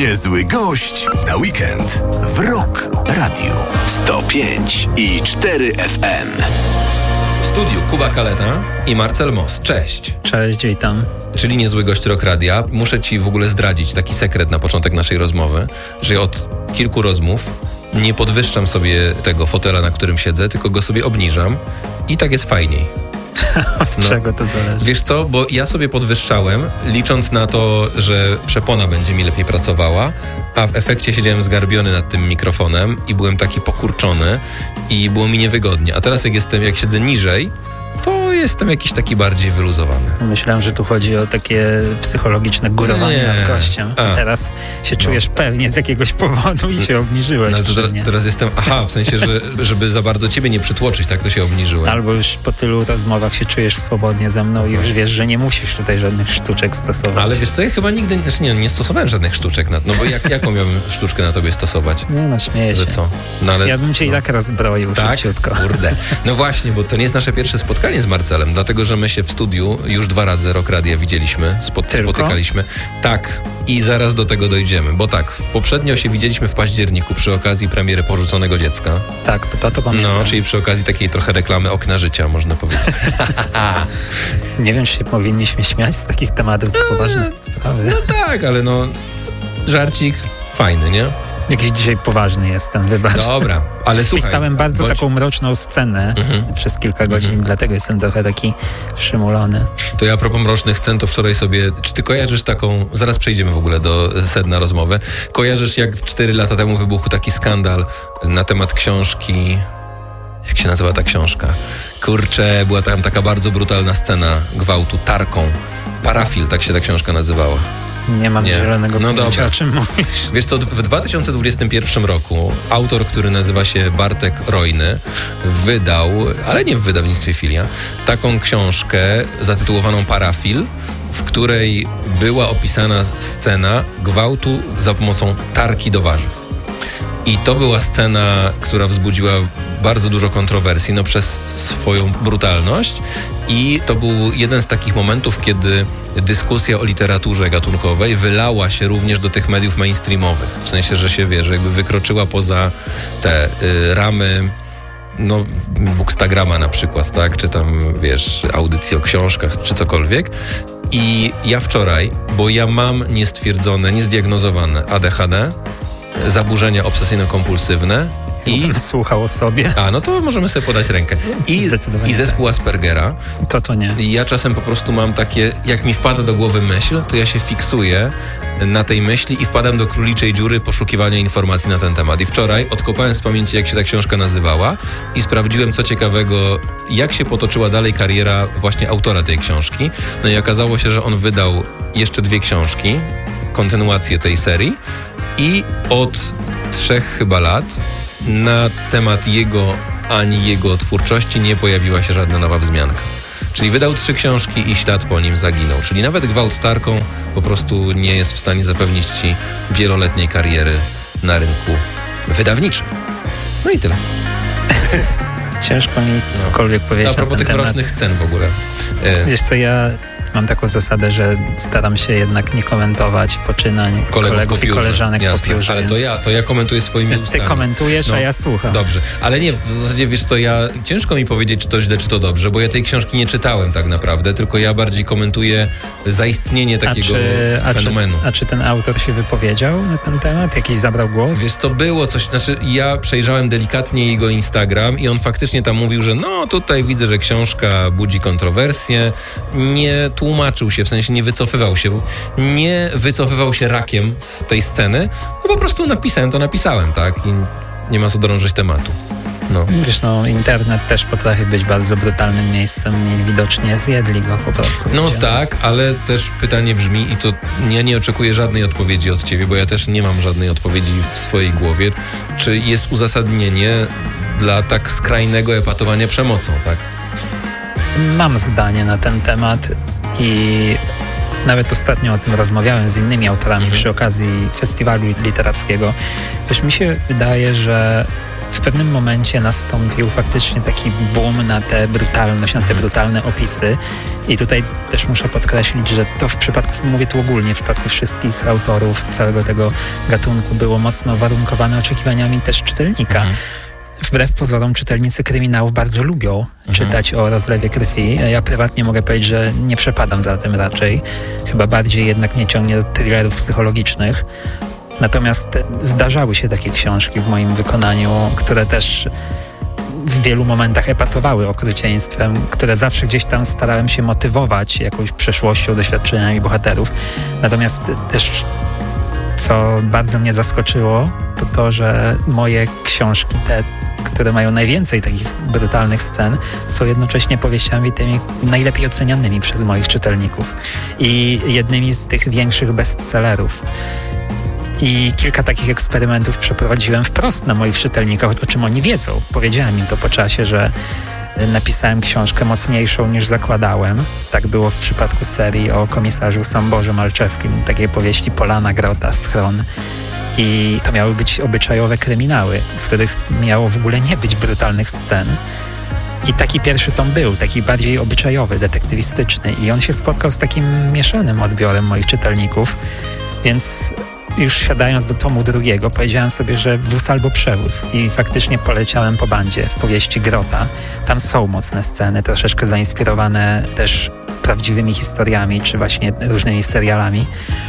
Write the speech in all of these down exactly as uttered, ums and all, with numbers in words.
Niezły gość na weekend w Rock Radio sto pięć i cztery F M. W studiu Kuba Kaleta i Marcel Moss. Cześć. Cześć, witam. Czyli niezły gość Rock Radia. Muszę ci w ogóle zdradzić taki sekret na początek naszej rozmowy, że ja od kilku rozmów nie podwyższam sobie tego fotela, na którym siedzę, tylko go sobie obniżam i tak jest fajniej. Od no, czego to zależy? Wiesz co, bo ja sobie podwyższałem, licząc na to, że przepona będzie mi lepiej pracowała, a w efekcie siedziałem zgarbiony nad tym mikrofonem i byłem taki pokurczony i było mi niewygodnie. A teraz jak jestem, jak siedzę niżej, to jestem jakiś taki bardziej wyluzowany. Myślałem, że tu chodzi o takie psychologiczne górowanie nie. nad kością. A. Teraz się czujesz no. pewnie z jakiegoś powodu i się obniżyłeś. No, to teraz, teraz jestem, aha, w sensie, że żeby za bardzo ciebie nie przytłoczyć, tak to się obniżyłem. Albo już po tylu rozmowach się czujesz swobodnie ze mną i już wiesz, że nie musisz tutaj żadnych sztuczek stosować. Ale wiesz co, ja chyba nigdy nie, nie stosowałem żadnych sztuczek, na, no bo jak, jaką miałbym sztuczkę na tobie stosować? Nie no, śmieję że się. co? No, ale, ja bym cię no. i tak rozbroił tak? szybciutko. Kurde. No właśnie, bo to nie jest nasze pierwsze spotkanie z Marcelem, dlatego, że my się w studiu już dwa razy Rock Radia widzieliśmy, spot- spotykaliśmy. Tak, i zaraz do tego dojdziemy, bo tak, poprzednio się widzieliśmy w październiku przy okazji premiery Porzuconego dziecka. Tak, to to pamiętam. No, czyli przy okazji takiej trochę reklamy Okna Życia, można powiedzieć. Nie wiem, czy się powinniśmy śmiać z takich tematów, to no, poważne sprawy. No tak, ale no, żarcik fajny, nie? Jakiś dzisiaj poważny jestem, wybacz. Dobra, ale słuchaj. Pisałem bardzo bądź... taką mroczną scenę mm-hmm. przez kilka godzin, mm-hmm. dlatego jestem trochę taki przymulony. To ja a propos mrocznych scen, to wczoraj sobie... Czy ty kojarzysz taką... Zaraz przejdziemy w ogóle do sedna rozmowy. Kojarzysz, jak cztery lata temu wybuchł taki skandal na temat książki... Jak się nazywa ta książka? Kurczę, była tam taka bardzo brutalna scena gwałtu tarką. Parafil, tak się ta książka nazywała. Nie mam Nie. zielonego no pojęcia, dobra. o czym mówisz. Wiesz co, w dwa tysiące dwudziestym pierwszym roku autor, który nazywa się Bartek Rojny, wydał, ale nie w wydawnictwie Filia, taką książkę zatytułowaną Parafil, w której była opisana scena gwałtu za pomocą tarki do warzyw. I to była scena, która wzbudziła bardzo dużo kontrowersji, no przez swoją brutalność, i to był jeden z takich momentów, kiedy dyskusja o literaturze gatunkowej wylała się również do tych mediów mainstreamowych. W sensie, że się wie, że jakby wykroczyła poza te y, ramy, no, Bookstagrama na przykład, tak, czy tam, wiesz, audycji o książkach, czy cokolwiek. I ja wczoraj, bo ja mam niestwierdzone, niezdiagnozowane A D H D, zaburzenia obsesyjno-kompulsywne i... Słuchał o sobie. A, no to możemy sobie podać rękę. I, i zespół tak. Aspergera. To to nie. I ja czasem po prostu mam takie, jak mi wpada do głowy myśl, to ja się fiksuję na tej myśli i wpadam do króliczej dziury poszukiwania informacji na ten temat. I wczoraj odkopałem z pamięci, jak się ta książka nazywała, i sprawdziłem, co ciekawego, jak się potoczyła dalej kariera właśnie autora tej książki. No i okazało się, że on wydał jeszcze dwie książki, kontynuację tej serii, i od trzech chyba lat na temat jego ani jego twórczości nie pojawiła się żadna nowa wzmianka. Czyli wydał trzy książki i ślad po nim zaginął. Czyli nawet gwałt tarką po prostu nie jest w stanie zapewnić ci wieloletniej kariery na rynku wydawniczym. No i tyle. Ciężko mi cokolwiek no. powiedzieć. A propos tych temat. mrocznych scen w ogóle. Wiesz co, ja mam taką zasadę, że staram się jednak nie komentować poczynań kolegów, kolegów i koleżanek Jasne, po piórze. Ale to ja, to ja komentuję swoimi ustami. Ty komentujesz, no, a ja słucham. Dobrze, ale nie, w zasadzie wiesz to ja, ciężko mi powiedzieć, czy to źle, czy to dobrze, bo ja tej książki nie czytałem tak naprawdę, tylko ja bardziej komentuję zaistnienie takiego a czy, fenomenu. A czy, a czy ten autor się wypowiedział na ten temat? Jakiś zabrał głos? Wiesz co, było coś, znaczy ja przejrzałem delikatnie jego Instagram i on faktycznie tam mówił, że no tutaj widzę, że książka budzi kontrowersje, nie tłumaczył się, w sensie nie wycofywał się, nie wycofywał się rakiem z tej sceny, no po prostu napisałem to, napisałem, tak, i nie ma co drążyć tematu. No. Wiesz, no internet też potrafi być bardzo brutalnym miejscem i widocznie zjedli go po prostu. No ludzie. Tak, ale też pytanie brzmi, i to ja nie oczekuję żadnej odpowiedzi od ciebie, bo ja też nie mam żadnej odpowiedzi w swojej głowie, czy jest uzasadnienie dla tak skrajnego epatowania przemocą, tak? Mam zdanie na ten temat i nawet ostatnio o tym rozmawiałem z innymi autorami mhm. przy okazji festiwalu literackiego. Wiesz, mi się wydaje, że w pewnym momencie nastąpił faktycznie taki boom na tę brutalność, na te brutalne opisy. I tutaj też muszę podkreślić, że to w przypadku, mówię tu ogólnie, w przypadku wszystkich autorów całego tego gatunku było mocno warunkowane oczekiwaniami też czytelnika. Mhm. Wbrew pozorom czytelnicy kryminałów bardzo lubią mhm. czytać o rozlewie krwi. Ja prywatnie mogę powiedzieć, że nie przepadam za tym raczej. Chyba bardziej jednak mnie ciągnie do thrillerów psychologicznych. Natomiast zdarzały się takie książki w moim wykonaniu, które też w wielu momentach epatowały okrucieństwem, które zawsze gdzieś tam starałem się motywować jakąś przeszłością, doświadczeniami bohaterów. Natomiast też, co bardzo mnie zaskoczyło, to to, że moje książki, te, które mają najwięcej takich brutalnych scen, są jednocześnie powieściami tymi najlepiej ocenianymi przez moich czytelników i jednymi z tych większych bestsellerów. I kilka takich eksperymentów przeprowadziłem wprost na moich czytelnikach, o czym oni wiedzą. Powiedziałem im to po czasie, że napisałem książkę mocniejszą niż zakładałem. Tak było w przypadku serii o komisarzu Samborze Malczewskim, takiej powieści Polana, Grota, Schron. I to miały być obyczajowe kryminały, w których miało w ogóle nie być brutalnych scen. I taki pierwszy tom był, taki bardziej obyczajowy, detektywistyczny. I on się spotkał z takim mieszanym odbiorem moich czytelników. Więc już siadając do tomu drugiego, powiedziałem sobie, że wóz albo przewóz. I faktycznie poleciałem po bandzie w powieści Grota. Tam są mocne sceny, troszeczkę zainspirowane też prawdziwymi historiami, czy właśnie różnymi serialami.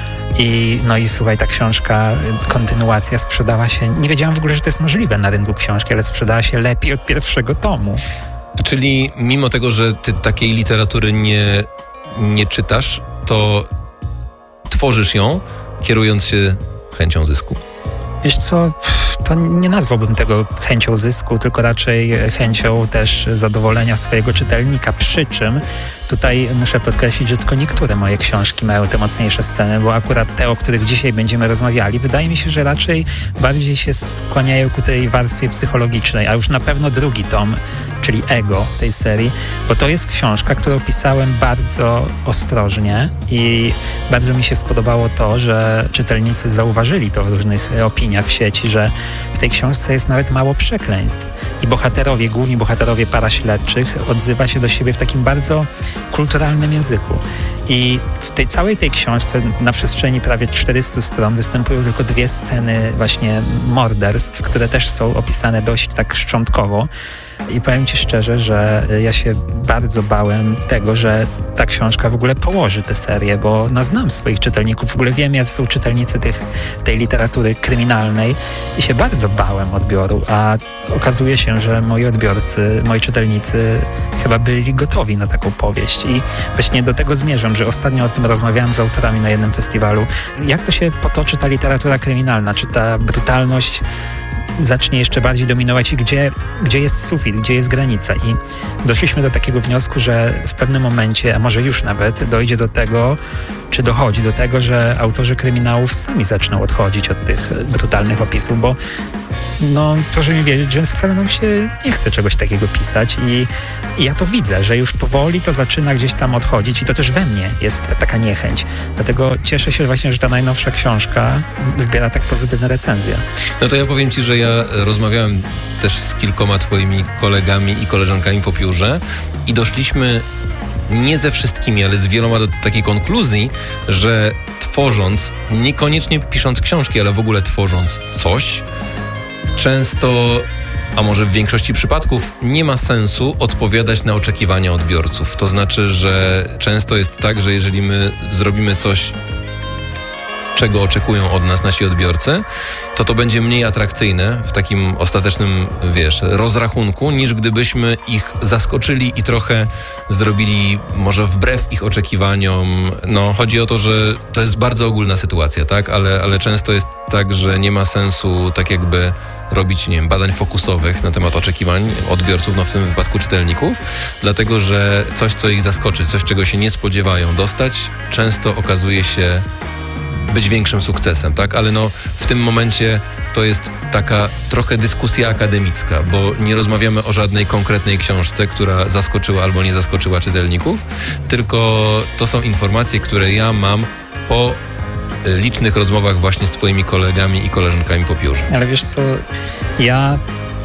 I no i słuchaj, ta książka, kontynuacja sprzedała się, nie wiedziałam w ogóle, że to jest możliwe na rynku książki, ale sprzedała się lepiej od pierwszego tomu. Czyli mimo tego, że ty takiej literatury nie, nie czytasz, to tworzysz ją, kierując się chęcią zysku? Wiesz co, to nie nazwałbym tego chęcią zysku, tylko raczej chęcią też zadowolenia swojego czytelnika. Przy czym tutaj muszę podkreślić, że tylko niektóre moje książki mają te mocniejsze sceny, bo akurat te, o których dzisiaj będziemy rozmawiali, wydaje mi się, że raczej bardziej się skłaniają ku tej warstwie psychologicznej, a już na pewno drugi tom, czyli Ego tej serii, bo to jest książka, którą pisałem bardzo ostrożnie i bardzo mi się spodobało to, że czytelnicy zauważyli to w różnych opiniach w sieci, że w tej książce jest nawet mało przekleństw i bohaterowie, główni bohaterowie para śledczych odzywa się do siebie w takim bardzo kulturalnym języku. I w tej całej tej książce na przestrzeni prawie czterystu stron występują tylko dwie sceny właśnie morderstw, które też są opisane dość tak szczątkowo. I powiem Ci szczerze, że ja się bardzo bałem tego, że ta książka w ogóle położy tę serię, bo no, znam swoich czytelników, w ogóle wiem, jacy są czytelnicy tych, tej literatury kryminalnej i się bardzo bałem odbioru, a okazuje się, że moi odbiorcy, moi czytelnicy chyba byli gotowi na taką powieść i właśnie do tego zmierzam, że ostatnio o tym rozmawiałem z autorami na jednym festiwalu. Jak to się potoczy ta literatura kryminalna? Czy ta brutalność zacznie jeszcze bardziej dominować i gdzie, gdzie jest sufit, gdzie jest granica. I doszliśmy do takiego wniosku, że w pewnym momencie, a może już nawet, dojdzie do tego, czy dochodzi do tego, że autorzy kryminałów sami zaczną odchodzić od tych brutalnych opisów, bo no proszę mi wierzyć, że wcale nam się nie chce czegoś takiego pisać i, i ja to widzę, że już powoli to zaczyna gdzieś tam odchodzić i to też we mnie jest ta, taka niechęć. Dlatego cieszę się właśnie, że ta najnowsza książka zbiera tak pozytywne recenzje. No to ja powiem Ci, że ja rozmawiałem też z kilkoma Twoimi kolegami i koleżankami po piórze i doszliśmy nie ze wszystkimi, ale z wieloma do takiej konkluzji, że tworząc, niekoniecznie pisząc książki, ale w ogóle tworząc coś, często, a może w większości przypadków, nie ma sensu odpowiadać na oczekiwania odbiorców. To znaczy, że często jest tak, że jeżeli my zrobimy coś, czego oczekują od nas nasi odbiorcy, to to będzie mniej atrakcyjne w takim ostatecznym, wiesz, rozrachunku, niż gdybyśmy ich zaskoczyli i trochę zrobili może wbrew ich oczekiwaniom. No, chodzi o to, że to jest bardzo ogólna sytuacja, tak? Ale, ale często jest tak, że nie ma sensu tak jakby robić, nie wiem, badań fokusowych na temat oczekiwań odbiorców, no w tym wypadku czytelników, dlatego, że coś, co ich zaskoczy, coś, czego się nie spodziewają dostać, często okazuje się być większym sukcesem, tak? Ale no w tym momencie to jest taka trochę dyskusja akademicka, bo nie rozmawiamy o żadnej konkretnej książce, która zaskoczyła albo nie zaskoczyła czytelników, tylko to są informacje, które ja mam po licznych rozmowach właśnie z Twoimi kolegami i koleżankami po piórze. Ale wiesz co, ja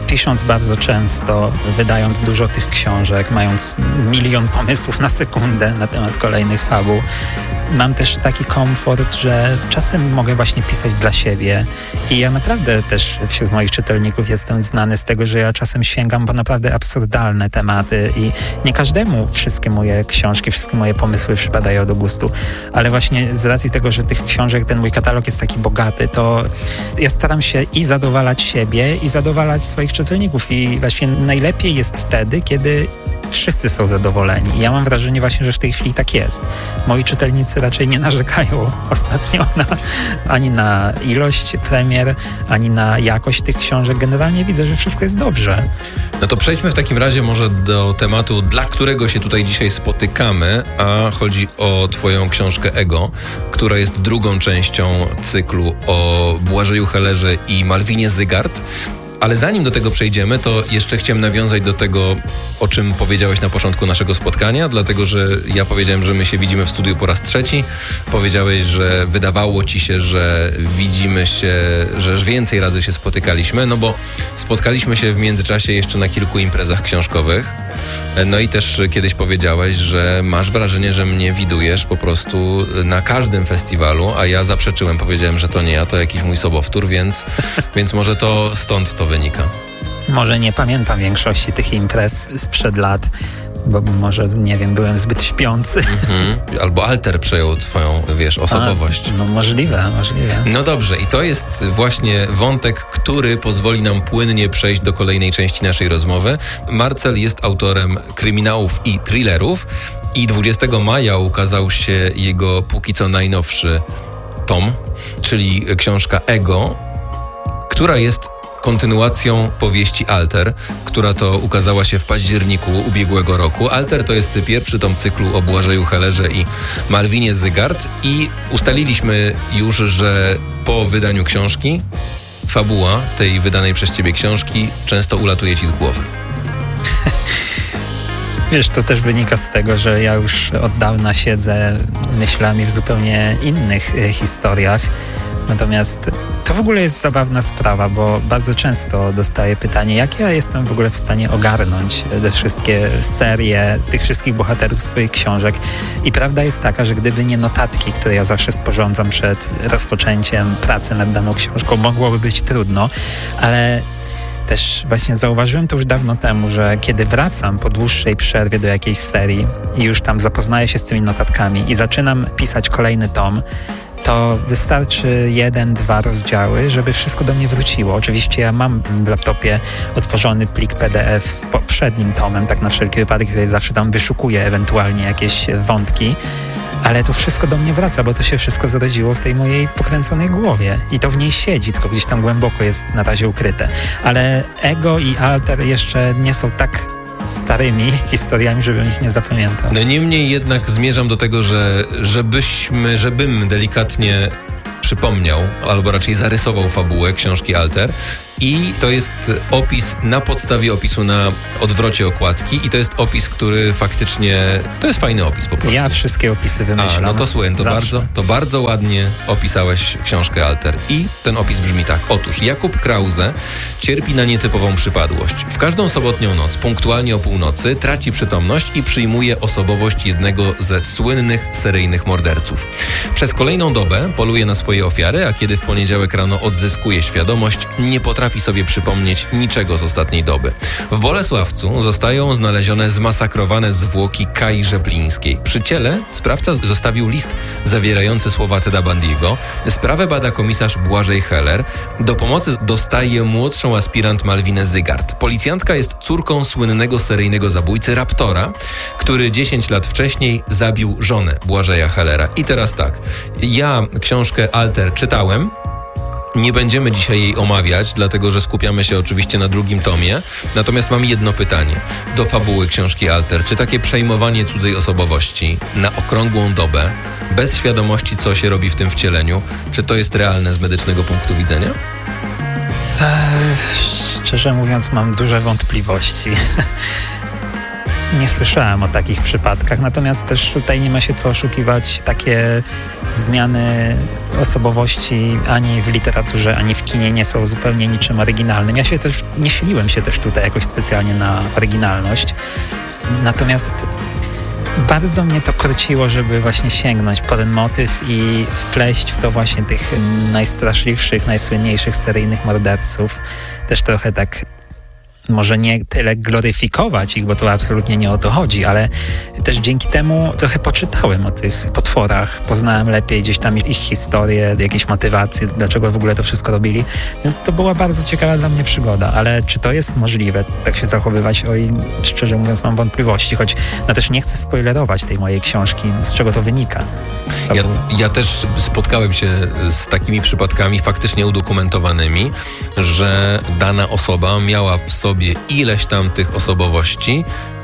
pisząc bardzo często, wydając dużo tych książek, mając milion pomysłów na sekundę na temat kolejnych fabuł, mam też taki komfort, że czasem mogę właśnie pisać dla siebie i ja naprawdę też wśród moich czytelników jestem znany z tego, że ja czasem sięgam po naprawdę absurdalne tematy i nie każdemu wszystkie moje książki, wszystkie moje pomysły przypadają do gustu, ale właśnie z racji tego, że tych książek, ten mój katalog jest taki bogaty, to ja staram się i zadowalać siebie, i zadowalać swoich czytelników i właśnie najlepiej jest wtedy, kiedy wszyscy są zadowoleni. I ja mam wrażenie właśnie, że w tej chwili tak jest. Moi czytelnicy raczej nie narzekają ostatnio na, ani na ilość premier, ani na jakość tych książek. Generalnie widzę, że wszystko jest dobrze. No to przejdźmy w takim razie może do tematu, dla którego się tutaj dzisiaj spotykamy, a chodzi o twoją książkę Ego, która jest drugą częścią cyklu o Błażeju Hellerze i Malwinie Zygart. Ale zanim do tego przejdziemy, to jeszcze chciałem nawiązać do tego, o czym powiedziałeś na początku naszego spotkania, dlatego, że ja powiedziałem, że my się widzimy w studiu po raz trzeci. Powiedziałeś, że wydawało ci się, że widzimy się, że już więcej razy się spotykaliśmy, no bo spotkaliśmy się w międzyczasie jeszcze na kilku imprezach książkowych. No i też kiedyś powiedziałeś, że masz wrażenie, że mnie widujesz po prostu na każdym festiwalu, a ja zaprzeczyłem, powiedziałem, że to nie ja, to jakiś mój sobowtór, więc, więc może to stąd to wynika. Może nie pamiętam większości tych imprez sprzed lat, bo może, nie wiem, byłem zbyt śpiący. Mhm. Albo alter przejął twoją, wiesz, osobowość. A, no możliwe, możliwe. No dobrze, i to jest właśnie wątek, który pozwoli nam płynnie przejść do kolejnej części naszej rozmowy. Marcel jest autorem kryminałów i thrillerów i dwudziestego maja ukazał się jego póki co najnowszy tom, czyli książka Ego, która jest kontynuacją powieści Alter, która to ukazała się w październiku ubiegłego roku. Alter to jest pierwszy tom cyklu o Błażeju Hellerze i Malwinie Zygart i ustaliliśmy już, że po wydaniu książki fabuła tej wydanej przez ciebie książki często ulatuje ci z głowy. Wiesz, to też wynika z tego, że ja już od dawna siedzę myślami w zupełnie innych e, historiach. Natomiast to w ogóle jest zabawna sprawa, bo bardzo często dostaję pytanie, jak ja jestem w ogóle w stanie ogarnąć te wszystkie serie, tych wszystkich bohaterów swoich książek. I prawda jest taka, że gdyby nie notatki, które ja zawsze sporządzam przed rozpoczęciem pracy nad daną książką, mogłoby być trudno, ale też właśnie zauważyłem to już dawno temu, że kiedy wracam po dłuższej przerwie do jakiejś serii i już tam zapoznaję się z tymi notatkami i zaczynam pisać kolejny tom, to wystarczy jeden, dwa rozdziały, żeby wszystko do mnie wróciło. Oczywiście ja mam w laptopie otworzony plik P D F z poprzednim tomem, tak na wszelki wypadek, że zawsze tam wyszukuję ewentualnie jakieś wątki, ale to wszystko do mnie wraca, bo to się wszystko zrodziło w tej mojej pokręconej głowie i to w niej siedzi, tylko gdzieś tam głęboko jest na razie ukryte. Ale Ego i Alter jeszcze nie są tak starymi historiami, żebym ich nie zapamiętał. No niemniej jednak zmierzam do tego, że żebyśmy, żebym delikatnie przypomniał, albo raczej zarysował fabułę książki Alter. I to jest opis na podstawie opisu na odwrocie okładki i to jest opis, który faktycznie, to jest fajny opis po prostu. Ja wszystkie opisy wymyślam. A, no to słuchaj, to bardzo, to bardzo ładnie opisałeś książkę Alter. I ten opis brzmi tak. Otóż Jakub Krause cierpi na nietypową przypadłość. W każdą sobotnią noc, punktualnie o północy, traci przytomność i przyjmuje osobowość jednego ze słynnych seryjnych morderców. Przez kolejną dobę poluje na swoje ofiary, a kiedy w poniedziałek rano odzyskuje świadomość, nie potrafi sobie przypomnieć niczego z ostatniej doby. W Bolesławcu zostają znalezione zmasakrowane zwłoki Kai Rzeplińskiej. Przy ciele sprawca zostawił list zawierający słowa Teda Bundy'ego. Sprawę bada komisarz Błażej Heller. Do pomocy dostaje młodszą aspirant Malwinę Zygart. Policjantka jest córką słynnego seryjnego zabójcy Raptora, który dziesięć lat wcześniej zabił żonę Błażeja Hellera. I teraz tak, ja książkę Alter czytałem. Nie będziemy dzisiaj jej omawiać, dlatego że skupiamy się oczywiście na drugim tomie. Natomiast mam jedno pytanie do fabuły książki Alter. Czy takie przejmowanie cudzej osobowości na okrągłą dobę, bez świadomości, co się robi w tym wcieleniu, czy to jest realne z medycznego punktu widzenia? Eee, szczerze mówiąc, mam duże wątpliwości. Nie słyszałem o takich przypadkach, natomiast też tutaj nie ma się co oszukiwać. Takie zmiany osobowości ani w literaturze, ani w kinie nie są zupełnie niczym oryginalnym. Ja się też nie siliłem się też tutaj jakoś specjalnie na oryginalność. Natomiast bardzo mnie to korciło, żeby właśnie sięgnąć po ten motyw i wpleść w to właśnie tych najstraszliwszych, najsłynniejszych seryjnych morderców. Też trochę tak, może nie tyle gloryfikować ich, bo to absolutnie nie o to chodzi, ale też dzięki temu trochę poczytałem o tych potworach, poznałem lepiej gdzieś tam ich historię, jakieś motywacje, dlaczego w ogóle to wszystko robili, więc to była bardzo ciekawa dla mnie przygoda, ale czy to jest możliwe, tak się zachowywać? Oj, szczerze mówiąc mam wątpliwości, choć no też nie chcę spoilerować tej mojej książki, z czego to wynika. Ja, ja też spotkałem się z takimi przypadkami faktycznie udokumentowanymi, że dana osoba miała w sobie ileś tam tych osobowości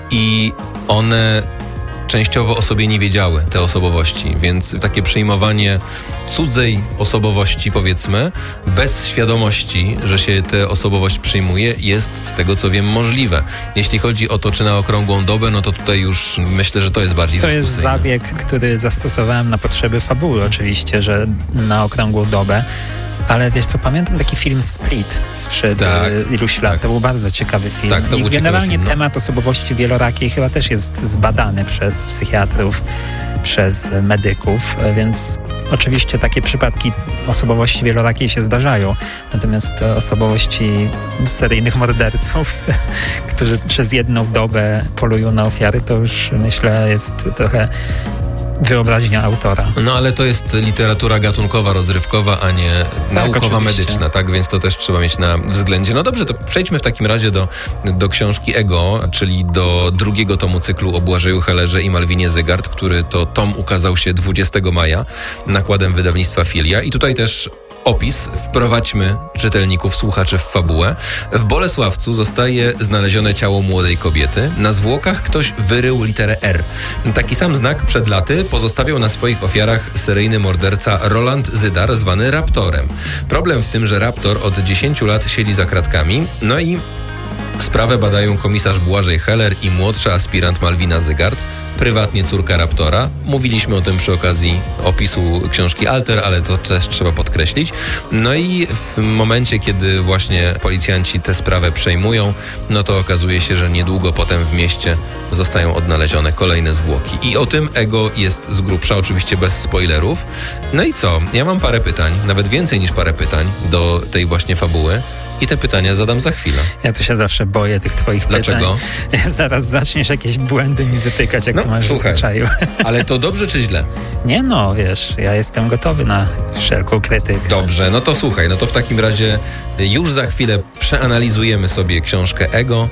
i one częściowo o sobie nie wiedziały, te osobowości, więc takie przyjmowanie cudzej osobowości, powiedzmy, bez świadomości, że się tę osobowość przyjmuje, jest z tego co wiem możliwe. Jeśli chodzi o to, czy na okrągłą dobę, no to tutaj już myślę, że to jest bardziej To dyskusyjne. jest zabieg, który zastosowałem na potrzeby fabuły oczywiście, że na okrągłą dobę. Ale wiesz co, pamiętam taki film Split sprzed tak, iluś lat. tak. To był bardzo ciekawy film. Tak, to I był generalnie film, no. temat osobowości wielorakiej chyba też jest zbadany przez psychiatrów, przez medyków, więc oczywiście takie przypadki osobowości wielorakiej się zdarzają. Natomiast osobowości seryjnych morderców, którzy przez jedną dobę polują na ofiary, to już myślę jest trochę wyobraźnia autora. No ale to jest literatura gatunkowa, rozrywkowa, a nie tak, naukowa, oczywiście. medyczna, tak? Więc to też trzeba mieć na względzie. No dobrze, to przejdźmy w takim razie do, do książki Ego, czyli do drugiego tomu cyklu o Błażeju Hellerze i Malwinie Zygart, który to tom ukazał się dwudziestego maja nakładem wydawnictwa Filia. I tutaj też opis. Wprowadźmy czytelników, słuchaczy w fabułę. W Bolesławcu zostaje znalezione ciało młodej kobiety. Na zwłokach ktoś wyrył literę R. Taki sam znak przed laty pozostawiał na swoich ofiarach seryjny morderca Roland Zydar, zwany Raptorem. Problem w tym, że Raptor od dziesięciu lat siedzi za kratkami, no i sprawę badają komisarz Błażej Heller i młodsza aspirant Malwina Zygart, prywatnie córka Raptora. Mówiliśmy o tym przy okazji opisu książki Alter, ale to też trzeba podkreślić. No i w momencie, kiedy właśnie policjanci tę sprawę przejmują, no to okazuje się, że niedługo potem w mieście zostają odnalezione kolejne zwłoki. I o tym Ego jest z grubsza, oczywiście bez spoilerów. No i co? Ja mam parę pytań, nawet więcej niż parę pytań do tej właśnie fabuły. I te pytania zadam za chwilę. Ja tu się zawsze boję tych twoich Dlaczego? pytań. Dlaczego? Zaraz zaczniesz jakieś błędy mi wytykać, jak no, to masz słuchaj, w zwyczaju. Ale to dobrze czy źle? Nie no, wiesz, ja jestem gotowy na wszelką krytykę. Dobrze, no to słuchaj, no to w takim razie już za chwilę przeanalizujemy sobie książkę Ego.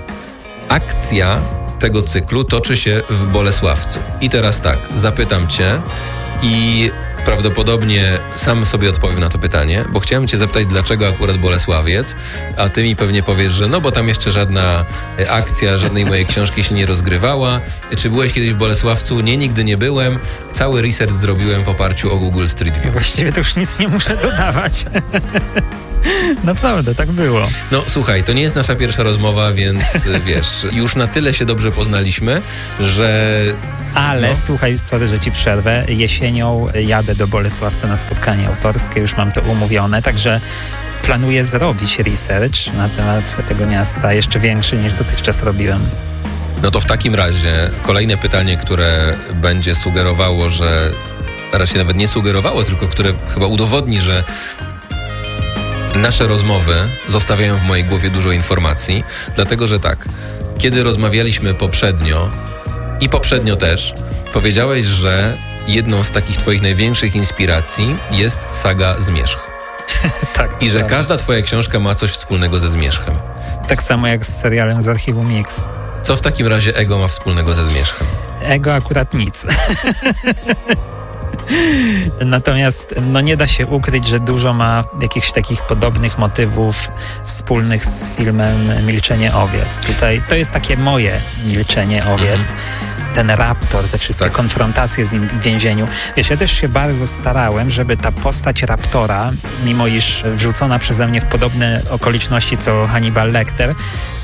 Akcja tego cyklu toczy się w Bolesławcu. I teraz tak, zapytam cię i prawdopodobnie sam sobie odpowiem na to pytanie, bo chciałem cię zapytać, dlaczego akurat Bolesławiec, a ty mi pewnie powiesz, że no bo tam jeszcze żadna akcja, żadnej mojej książki się nie rozgrywała. Czy byłeś kiedyś w Bolesławcu? Nie, nigdy nie byłem. Cały research zrobiłem w oparciu o Google Street View. Właściwie to już nic nie muszę dodawać. Naprawdę, tak było. No słuchaj, to nie jest nasza pierwsza rozmowa, więc wiesz, już na tyle się dobrze poznaliśmy, że... Ale no. słuchaj, sorry, że ci przerwę. Jesienią jadę do Bolesławca na spotkanie autorskie, już mam to umówione, także planuję zrobić research na temat tego miasta, jeszcze większy niż dotychczas robiłem. No to w takim razie kolejne pytanie, które będzie sugerowało, że... raczej nawet nie sugerowało, tylko które chyba udowodni, że nasze rozmowy zostawiają w mojej głowie dużo informacji, dlatego że tak, kiedy rozmawialiśmy poprzednio i poprzednio też, powiedziałeś, że jedną z takich twoich największych inspiracji jest saga Zmierzch. Tak. I że tak. każda twoja książka ma coś wspólnego ze Zmierzchem. Tak samo jak z serialem z Archiwum Mix. Co w takim razie Ego ma wspólnego ze Zmierzchem? Ego akurat nic. Natomiast no nie da się ukryć, że dużo ma jakichś takich podobnych motywów wspólnych z filmem Milczenie owiec. Tutaj to jest takie moje Milczenie owiec. ten raptor, te wszystkie tak. konfrontacje z nim w więzieniu. Wiesz, ja też się bardzo starałem, żeby ta postać raptora, mimo iż wrzucona przeze mnie w podobne okoliczności co Hannibal Lecter,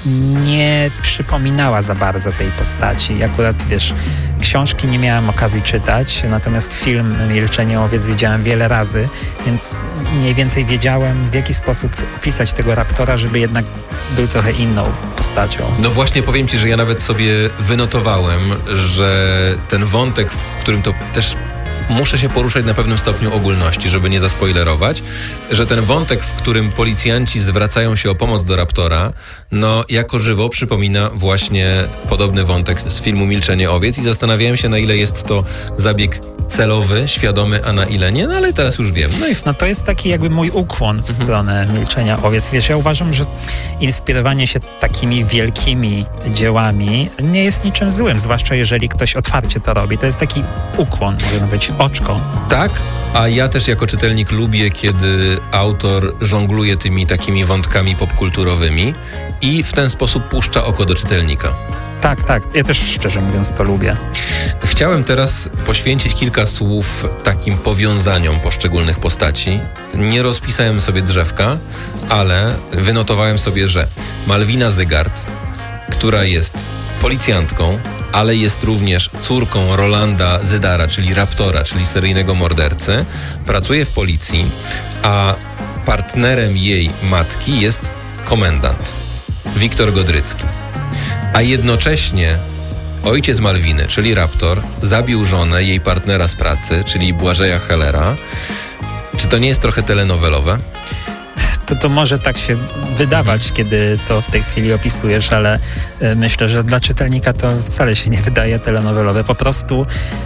nie przypominała za bardzo tej postaci. Akurat, wiesz, książki nie miałem okazji czytać, natomiast film Milczenie owiec widziałem wiele razy, więc mniej więcej wiedziałem, w jaki sposób opisać tego raptora, żeby jednak był trochę inną postacią. No właśnie, powiem ci, że ja nawet sobie wynotowałem, że ten wątek, w którym to też muszę się poruszać na pewnym stopniu ogólności, żeby nie zaspoilerować, że ten wątek, w którym policjanci zwracają się o pomoc do raptora, no jako żywo przypomina właśnie podobny wątek z filmu Milczenie owiec i zastanawiałem się, na ile jest to zabieg celowy, świadomy, a na ile nie, no ale teraz już wiem. No, i... no to jest taki jakby mój ukłon w stronę mhm. Milczenia owiec. Wiesz, ja uważam, że inspirowanie się takimi wielkimi dziełami nie jest niczym złym, zwłaszcza jeżeli ktoś otwarcie to robi. To jest taki ukłon, może być oczko. Tak, a ja też jako czytelnik lubię, kiedy autor żongluje tymi takimi wątkami popkulturowymi i w ten sposób puszcza oko do czytelnika. Tak, tak. Ja też szczerze mówiąc to lubię. Chciałem teraz poświęcić kilka słów takim powiązaniom poszczególnych postaci. Nie rozpisałem sobie drzewka, ale wynotowałem sobie, że Malwina Zygart, która jest policjantką, ale jest również córką Rolanda Zydara, czyli raptora, czyli seryjnego mordercy, pracuje w policji, a partnerem jej matki jest komendant Wiktor Godrycki. A jednocześnie ojciec Malwiny, czyli raptor, zabił żonę jej partnera z pracy, czyli Błażeja Hellera. Czy to nie jest trochę telenowelowe? To, to może tak się wydawać, mhm. kiedy to w tej chwili opisujesz, ale y, myślę, że dla czytelnika to wcale się nie wydaje telenowelowe. Po prostu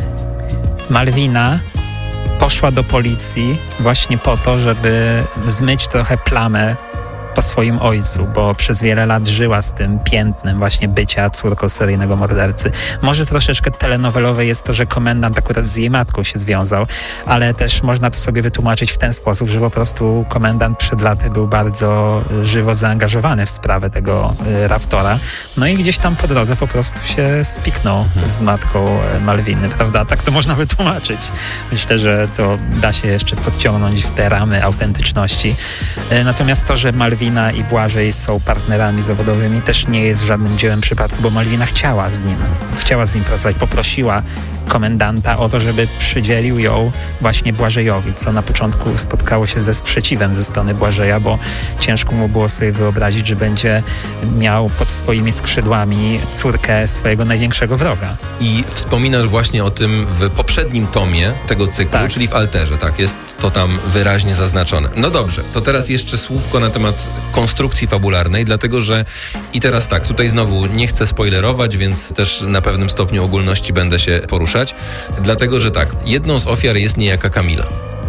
Malwina poszła do policji właśnie po to, żeby zmyć trochę plamę po swoim ojcu, bo przez wiele lat żyła z tym piętnem właśnie bycia córką seryjnego mordercy. Może troszeczkę telenowelowe jest to, że komendant akurat z jej matką się związał, ale też można to sobie wytłumaczyć w ten sposób, że po prostu komendant przed laty był bardzo żywo zaangażowany w sprawę tego y, raptora. No i gdzieś tam po drodze po prostu się spiknął z matką Malwiny, prawda? Tak to można wytłumaczyć. Myślę, że to da się jeszcze podciągnąć w te ramy autentyczności. Y, natomiast to, że Malwina Malwina i Błażej są partnerami zawodowymi, też nie jest żadnym dziełem przypadku, bo Malwina chciała z nim, chciała z nim pracować, poprosiła komendanta o to, żeby przydzielił ją właśnie Błażejowi, co na początku spotkało się ze sprzeciwem ze strony Błażeja, bo ciężko mu było sobie wyobrazić, że będzie miał pod swoimi skrzydłami córkę swojego największego wroga. I wspominasz właśnie o tym w poprzednim tomie tego cyklu, tak. Czyli w Alterze, tak? Jest to tam wyraźnie zaznaczone. No dobrze, to teraz jeszcze słówko na temat konstrukcji fabularnej, dlatego że i teraz tak, tutaj znowu nie chcę spoilerować, więc też na pewnym stopniu ogólności będę się poruszać, dlatego że tak, jedną z ofiar jest niejaka Kamila.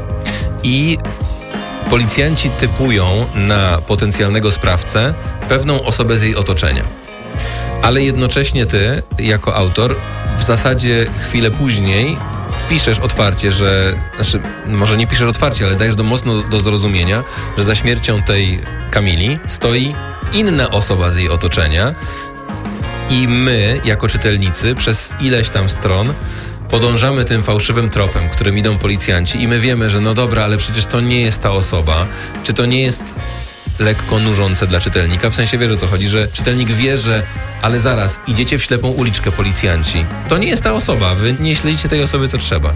I policjanci typują na potencjalnego sprawcę pewną osobę z jej otoczenia. Ale jednocześnie ty, jako autor, w zasadzie chwilę później piszesz otwarcie, że, znaczy może nie piszesz otwarcie, ale dajesz do mocno do zrozumienia, że za śmiercią tej Kamili stoi inna osoba z jej otoczenia i my, jako czytelnicy, przez ileś tam stron podążamy tym fałszywym tropem, którym idą policjanci i my wiemy, że no dobra, ale przecież to nie jest ta osoba, czy to nie jest lekko nużące dla czytelnika, w sensie wiesz, o co chodzi, że czytelnik wie, że ale zaraz, idziecie w ślepą uliczkę policjanci. To nie jest ta osoba, wy nie śledzicie tej osoby, co trzeba.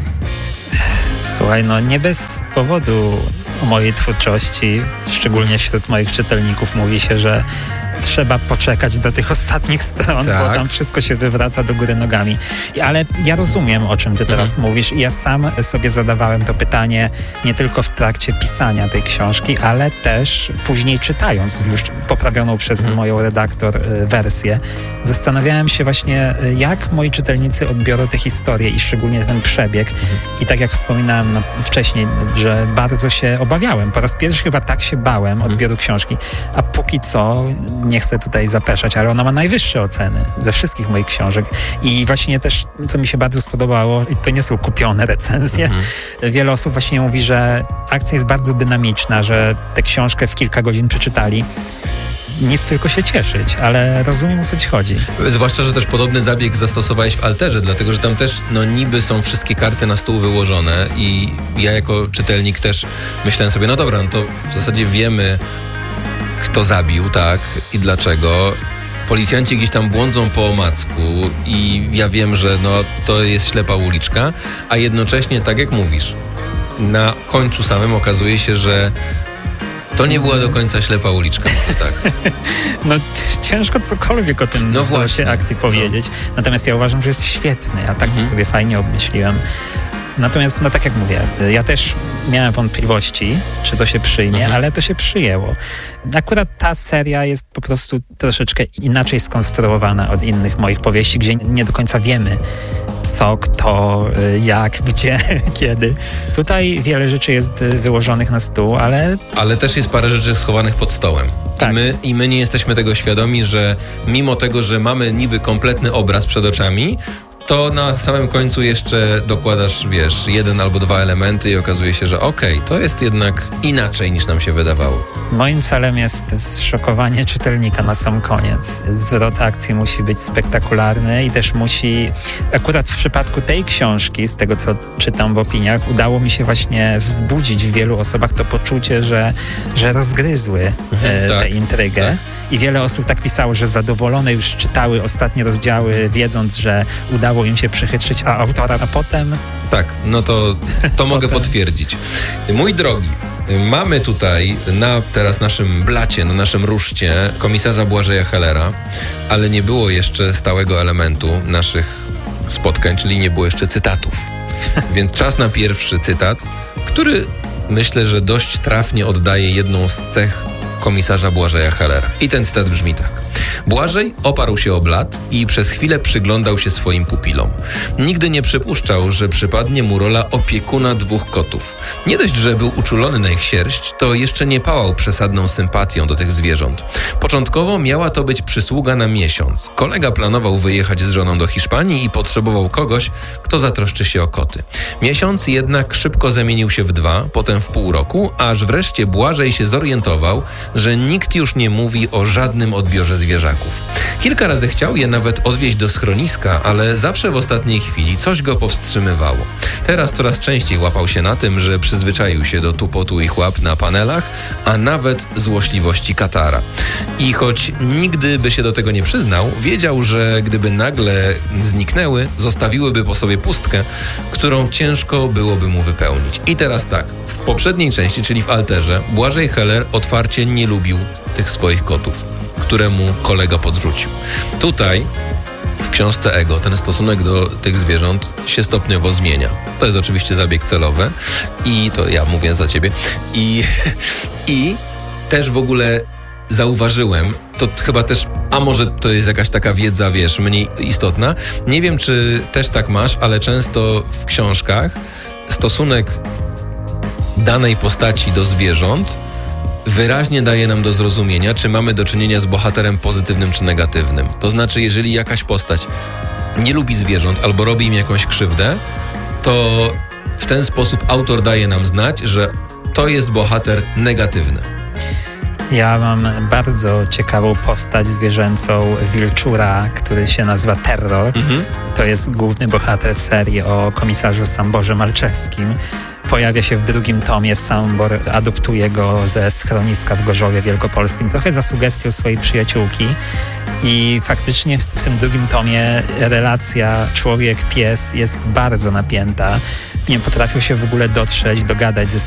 Słuchaj, no nie bez powodu o mojej twórczości, szczególnie wśród moich czytelników, mówi się, że trzeba poczekać do tych ostatnich stron, tak. Bo tam wszystko się wywraca do góry nogami. Ale ja rozumiem, o czym ty teraz mhm. mówisz i ja sam sobie zadawałem to pytanie nie tylko w trakcie pisania tej książki, ale też później czytając już poprawioną przez mhm. moją redaktor y, wersję. Zastanawiałem się właśnie, jak moi czytelnicy odbiorą tę historię i szczególnie ten przebieg. Mhm. I tak jak wspominałem no, wcześniej, że bardzo się obawiałem. Po raz pierwszy chyba tak się bałem odbioru mhm. książki, a póki co nie chcę tutaj zapeszać, ale ona ma najwyższe oceny ze wszystkich moich książek. I właśnie też, co mi się bardzo spodobało, i to nie są kupione recenzje, mhm. wiele osób właśnie mówi, że akcja jest bardzo dynamiczna, że tę książkę w kilka godzin przeczytali. nic tylko się cieszyć, ale rozumiem, o co ci chodzi. Zwłaszcza, że też podobny zabieg zastosowałeś w Alterze, dlatego, że tam też no niby są wszystkie karty na stół wyłożone i ja jako czytelnik też myślałem sobie, no dobra, no to w zasadzie wiemy, kto zabił, tak, i dlaczego. Policjanci gdzieś tam błądzą po omacku i ja wiem, że no to jest ślepa uliczka, a jednocześnie, tak jak mówisz, na końcu samym okazuje się, że to nie była do końca ślepa uliczka, tak. No ciężko cokolwiek o tym no właśnie akcji powiedzieć. No. Natomiast ja uważam, że jest świetny. Ja tak mhm. sobie fajnie obmyśliłem. Natomiast, no tak jak mówię, ja też miałem wątpliwości, czy to się przyjmie, mhm. ale to się przyjęło. Akurat ta seria jest po prostu troszeczkę inaczej skonstruowana od innych moich powieści, gdzie nie do końca wiemy, co, kto, jak, gdzie, kiedy. Tutaj wiele rzeczy jest wyłożonych na stół, ale... Ale też jest parę rzeczy schowanych pod stołem. Tak. I, my, I my nie jesteśmy tego świadomi, że mimo tego, że mamy niby kompletny obraz przed oczami, to na samym końcu jeszcze dokładasz, wiesz, jeden albo dwa elementy i okazuje się, że okej, okay, to jest jednak inaczej niż nam się wydawało. Moim celem jest zszokowanie czytelnika na sam koniec. Zwrot akcji musi być spektakularny i też musi, akurat w przypadku tej książki, z tego co czytam w opiniach, udało mi się właśnie wzbudzić w wielu osobach to poczucie, że, że rozgryzły mhm, e, tak, tę intrygę. Tak. I wiele osób tak pisało, że zadowolone już czytały ostatnie rozdziały, wiedząc, że udało im się przechytrzyć, a autora, a potem... Tak, no to, to mogę potwierdzić. Mój drogi, mamy tutaj na teraz naszym blacie, na naszym ruszcie komisarza Błażeja Hellera, ale nie było jeszcze stałego elementu naszych spotkań, czyli nie było jeszcze cytatów. Więc czas na pierwszy cytat, który myślę, że dość trafnie oddaje jedną z cech komisarza Błażeja Hellera. I ten cytat brzmi tak. Błażej oparł się o blat i przez chwilę przyglądał się swoim pupilom. Nigdy nie przypuszczał, że przypadnie mu rola opiekuna dwóch kotów. Nie dość, że był uczulony na ich sierść, to jeszcze nie pałał przesadną sympatią do tych zwierząt. Początkowo miała to być przysługa na miesiąc. Kolega planował wyjechać z żoną do Hiszpanii i potrzebował kogoś, kto zatroszczy się o koty. Miesiąc jednak szybko zamienił się w dwa, potem w pół roku, aż wreszcie Błażej się zorientował, że nikt już nie mówi o żadnym odbiorze zwierzaków. Kilka razy chciał je nawet odwieźć do schroniska, ale zawsze w ostatniej chwili coś go powstrzymywało. Teraz coraz częściej łapał się na tym, że przyzwyczaił się do tupotu ich łap na panelach, a nawet złośliwości katara. I choć nigdy by się do tego nie przyznał, wiedział, że gdyby nagle zniknęły, zostawiłyby po sobie pustkę, którą ciężko byłoby mu wypełnić. I teraz tak, w poprzedniej części, czyli w Alterze, Błażej Heller otwarcie nie lubił tych swoich kotów, które mu kolega podrzucił. Tutaj w książce Ego ten stosunek do tych zwierząt się stopniowo zmienia. To jest oczywiście zabieg celowy i to ja mówię za ciebie. I, i też w ogóle zauważyłem, to chyba też, a może to jest jakaś taka wiedza, wiesz, mniej istotna. Nie wiem, czy też tak masz, ale często w książkach stosunek danej postaci do zwierząt wyraźnie daje nam do zrozumienia, czy mamy do czynienia z bohaterem pozytywnym czy negatywnym. To znaczy, jeżeli jakaś postać nie lubi zwierząt albo robi im jakąś krzywdę, to w ten sposób autor daje nam znać, że to jest bohater negatywny. Ja mam bardzo ciekawą postać zwierzęcą wilczura, który się nazywa Terror. Mhm. To jest główny bohater serii o komisarzu Samborze Malczewskim. Pojawia się w drugim tomie, Sambor adoptuje go ze schroniska w Gorzowie Wielkopolskim, trochę za sugestią swojej przyjaciółki. I faktycznie w, w tym drugim tomie relacja człowiek-pies jest bardzo napięta. Nie potrafią się w ogóle dotrzeć, dogadać ze